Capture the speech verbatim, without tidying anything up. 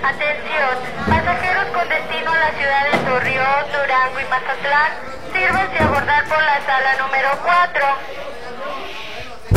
Atención, pasajeros con destino a la ciudad de Torreón, Durango y Mazatlán, sírvanse a abordar por la sala número cuatro.